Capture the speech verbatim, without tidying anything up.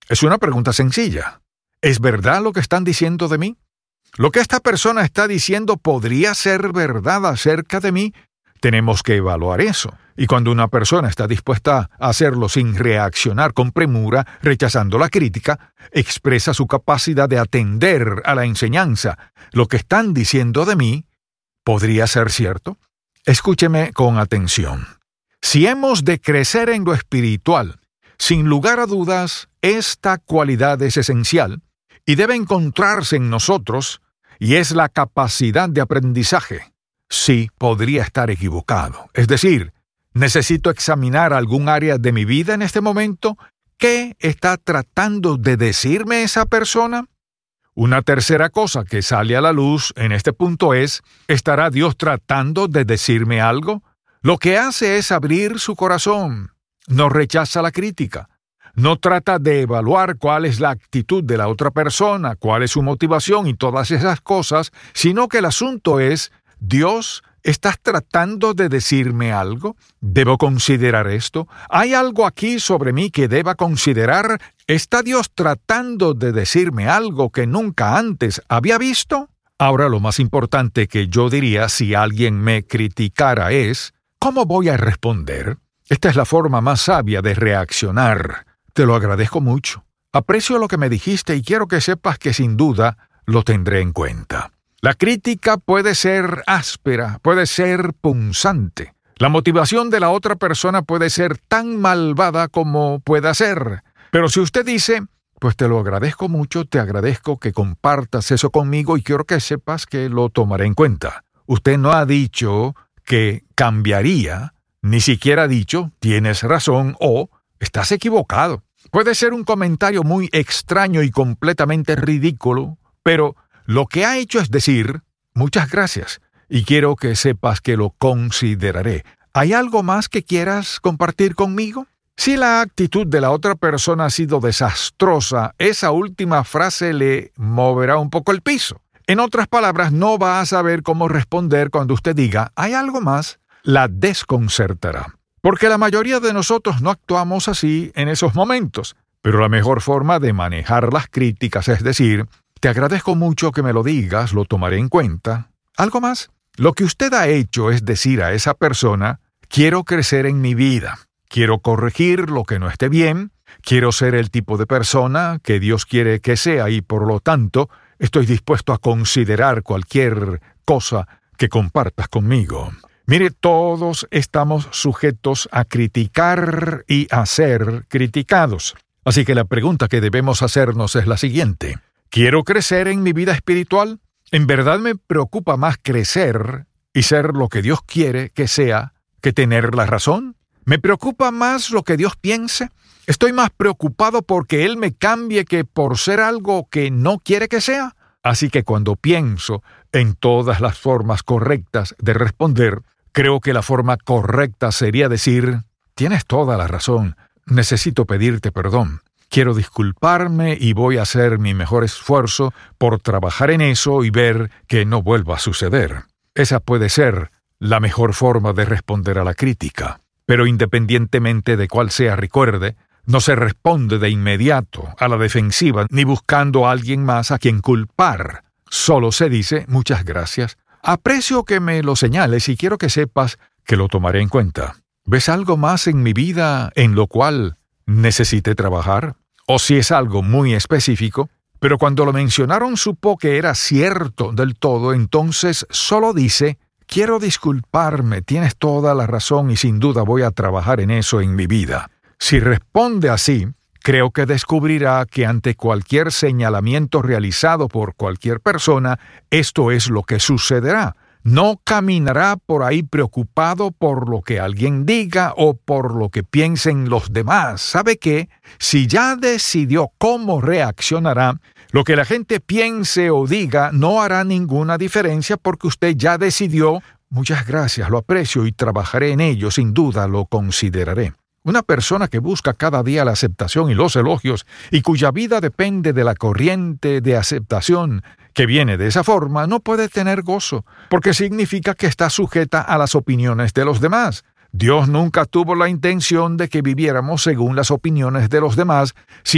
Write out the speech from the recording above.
Es una pregunta sencilla. ¿Es verdad lo que están diciendo de mí? ¿Lo que esta persona está diciendo podría ser verdad acerca de mí? Tenemos que evaluar eso. Y cuando una persona está dispuesta a hacerlo sin reaccionar con premura, rechazando la crítica, expresa su capacidad de atender a la enseñanza. Lo que están diciendo de mí podría ser cierto. Escúcheme con atención. Si hemos de crecer en lo espiritual, sin lugar a dudas, esta cualidad es esencial y debe encontrarse en nosotros, y es la capacidad de aprendizaje. Sí, podría estar equivocado. Es decir, necesito examinar algún área de mi vida en este momento. ¿Qué está tratando de decirme esa persona? Una tercera cosa que sale a la luz en este punto es, ¿estará Dios tratando de decirme algo? Lo que hace es abrir su corazón. No rechaza la crítica. No trata de evaluar cuál es la actitud de la otra persona, cuál es su motivación y todas esas cosas, sino que el asunto es, Dios, ¿estás tratando de decirme algo? ¿Debo considerar esto? ¿Hay algo aquí sobre mí que deba considerar? ¿Está Dios tratando de decirme algo que nunca antes había visto? Ahora lo más importante que yo diría si alguien me criticara es, ¿cómo voy a responder? Esta es la forma más sabia de reaccionar. Te lo agradezco mucho. Aprecio lo que me dijiste y quiero que sepas que sin duda lo tendré en cuenta. La crítica puede ser áspera, puede ser punzante. La motivación de la otra persona puede ser tan malvada como pueda ser. Pero si usted dice, pues te lo agradezco mucho, te agradezco que compartas eso conmigo y quiero que sepas que lo tomaré en cuenta. Usted no ha dicho que cambiaría, ni siquiera ha dicho, tienes razón o estás equivocado. Puede ser un comentario muy extraño y completamente ridículo, pero lo que ha hecho es decir, muchas gracias, y quiero que sepas que lo consideraré. ¿Hay algo más que quieras compartir conmigo? Si la actitud de la otra persona ha sido desastrosa, esa última frase le moverá un poco el piso. En otras palabras, no va a saber cómo responder cuando usted diga, ¿hay algo más? La desconcertará. Porque la mayoría de nosotros no actuamos así en esos momentos. Pero la mejor forma de manejar las críticas es decir, te agradezco mucho que me lo digas, lo tomaré en cuenta. ¿Algo más? Lo que usted ha hecho es decir a esa persona, quiero crecer en mi vida, quiero corregir lo que no esté bien, quiero ser el tipo de persona que Dios quiere que sea y por lo tanto estoy dispuesto a considerar cualquier cosa que compartas conmigo. Mire, todos estamos sujetos a criticar y a ser criticados. Así que la pregunta que debemos hacernos es la siguiente. ¿Quiero crecer en mi vida espiritual? ¿En verdad me preocupa más crecer y ser lo que Dios quiere que sea que tener la razón? ¿Me preocupa más lo que Dios piense? ¿Estoy más preocupado porque Él me cambie que por ser algo que no quiere que sea? Así que cuando pienso en todas las formas correctas de responder, creo que la forma correcta sería decir, tienes toda la razón, necesito pedirte perdón. Quiero disculparme y voy a hacer mi mejor esfuerzo por trabajar en eso y ver que no vuelva a suceder. Esa puede ser la mejor forma de responder a la crítica. Pero independientemente de cuál sea, recuerde, no se responde de inmediato a la defensiva ni buscando a alguien más a quien culpar. Solo se dice, muchas gracias. Aprecio que me lo señales y quiero que sepas que lo tomaré en cuenta. ¿Ves algo más en mi vida en lo cual necesite trabajar? O si es algo muy específico, pero cuando lo mencionaron supo que era cierto del todo, entonces solo dice, quiero disculparme, tienes toda la razón y sin duda voy a trabajar en eso en mi vida. Si responde así, creo que descubrirá que ante cualquier señalamiento realizado por cualquier persona, esto es lo que sucederá. No caminará por ahí preocupado por lo que alguien diga o por lo que piensen los demás. ¿Sabe qué? Si ya decidió cómo reaccionará, lo que la gente piense o diga no hará ninguna diferencia porque usted ya decidió, muchas gracias, lo aprecio y trabajaré en ello, sin duda lo consideraré. Una persona que busca cada día la aceptación y los elogios y cuya vida depende de la corriente de aceptación que viene de esa forma, no puede tener gozo, porque significa que está sujeta a las opiniones de los demás. Dios nunca tuvo la intención de que viviéramos según las opiniones de los demás,